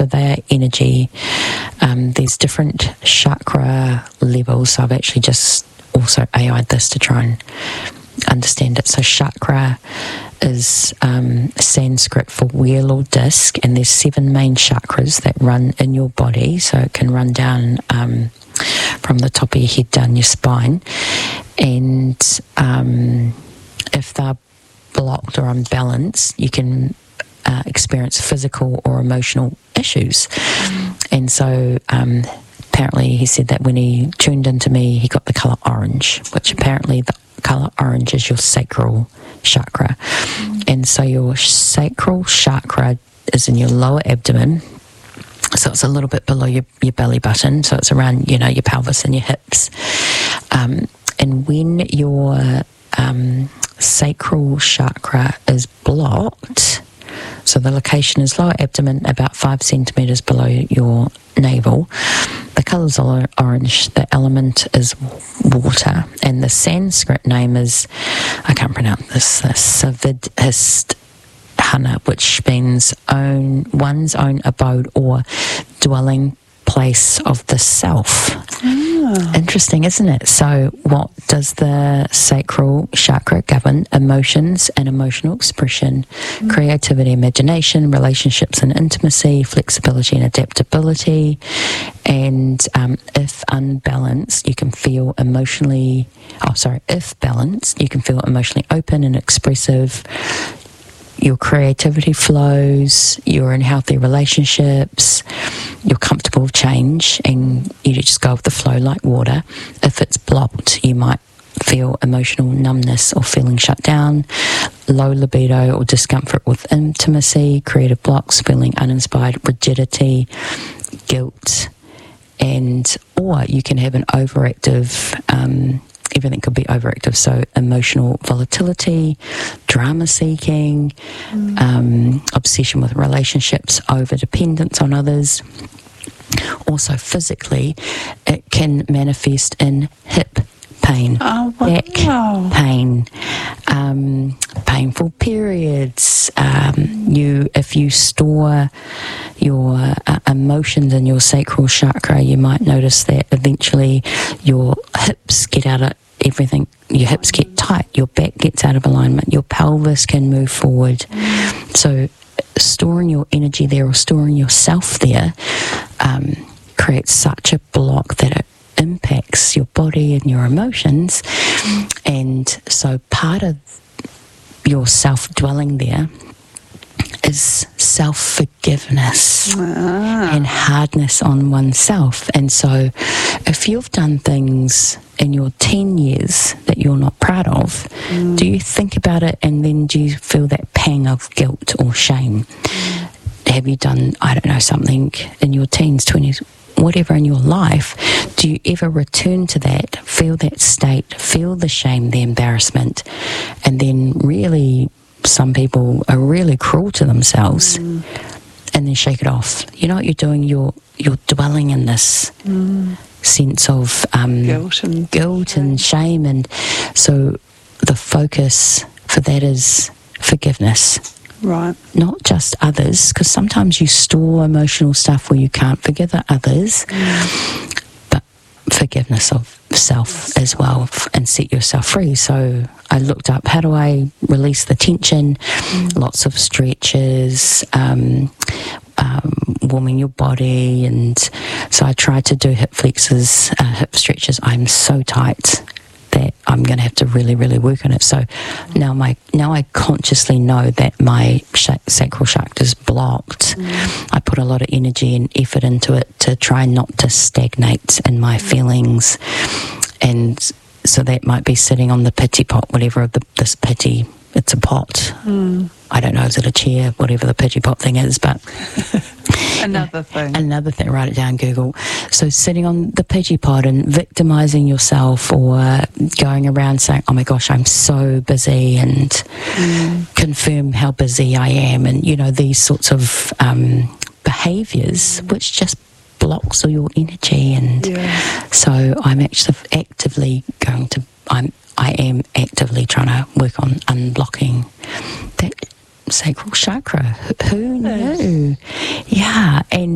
they're energy. There's different chakra levels. So I've actually just also AI'd this to try and understand it. So chakra is Sanskrit for wheel or disc, and there's 7 main chakras that run in your body. So it can run down from the top of your head down your spine, and if they're blocked or unbalanced, you can experience physical or emotional issues. And so apparently he said that when he tuned into me, he got the colour orange, which apparently the colour orange is your sacral chakra. And so your sacral chakra is in your lower abdomen. So it's a little bit below your belly button. So it's around, your pelvis and your hips. And when your sacral chakra is blocked, so the location is lower abdomen, about 5 centimetres below your navel. The colour's orange, the element is water, and the Sanskrit name is, I can't pronounce this, Savidhisthana, which means one's own abode or dwelling place of the self. Interesting, isn't it? So what does the sacral chakra govern? Emotions and emotional expression, creativity, imagination, relationships and intimacy, flexibility and adaptability. And if unbalanced, you can feel if balanced, you can feel emotionally open and expressive. Your creativity flows, you're in healthy relationships, you're comfortable with change, and you just go with the flow like water. If it's blocked, you might feel emotional numbness or feeling shut down, low libido or discomfort with intimacy, creative blocks, feeling uninspired, rigidity, guilt, or you can have an overactive everything could be overactive, so emotional volatility, drama seeking, obsession with relationships, over dependence on others. Also physically, it can manifest in hip pain, back pain, painful periods. If you store your emotions in your sacral chakra, you might notice that eventually your hips get out of everything. Your hips get tight, your back gets out of alignment, your pelvis can move forward. So storing your energy there or storing yourself there creates such a block that it impacts your body and your emotions. And so part of your self-dwelling there is self-forgiveness and hardness on oneself. And so if you've done things in your 10 years that you're not proud of, do you think about it and then do you feel that pang of guilt or shame? Have you done, something in your teens, 20s, whatever in your life? Do you ever return to that, feel that state, feel the shame, the embarrassment, and then really, some people are really cruel to themselves and then shake it off? You know what you're doing? You're dwelling in this sense of guilt and shame, and so the focus for that is forgiveness. Right. Not just others, because sometimes you store emotional stuff where you can't forgive others, but forgiveness of self as well, and set yourself free. So I looked up, how do I release the tension? Lots of stretches, warming your body, and so I tried to do hip flexors, hip stretches. I'm so tight that I'm going to have to really, really work on it. So now I consciously know that my sacral chakra is blocked. I put a lot of energy and effort into it to try not to stagnate in my feelings, and so that might be sitting on the pity pot, whatever this pity. It's a pot. I don't know, is it a chair, whatever the pity pot thing is, but Another thing, write it down, Google. So sitting on the pity pot and victimizing yourself, or going around saying, oh my gosh, I'm so busy, and confirm how busy I am, and these sorts of behaviors which just blocks all your energy. And so I'm actively I am actively trying to work on unblocking that sacral chakra. Who knew? Yeah. And